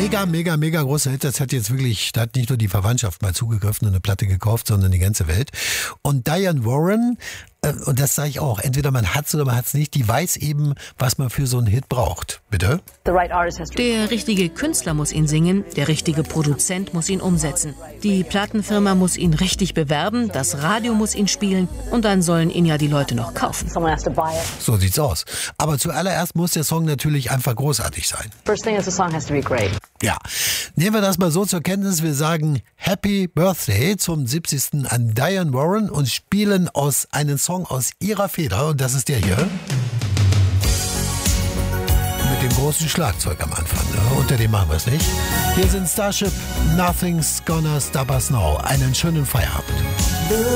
mega großer Hit. Das hat jetzt wirklich, da hat nicht nur die Verwandtschaft mal zugegriffen und eine Platte gekauft, sondern die ganze Welt. Und Diane Warren, und das sage ich auch, entweder man hat's oder man hat's nicht, die weiß eben, was man für so einen Hit braucht. Bitte? Der richtige Künstler muss ihn singen, der richtige Produzent muss ihn umsetzen. Die Plattenfirma muss ihn richtig bewerben, das Radio muss ihn spielen und dann sollen ihn ja die Leute noch kaufen. So sieht's aus. Aber zuallererst muss der Song natürlich einfach großartig sein. Ja, nehmen wir das mal so zur Kenntnis. Wir sagen Happy Birthday zum 70. an Diane Warren und spielen aus einen Song aus ihrer Feder. Und das ist der hier. Mit dem großen Schlagzeug am Anfang. Ne? Unter dem machen wir es nicht. Hier sind Starship, Nothing's Gonna Stop Us Now. Einen schönen Feierabend.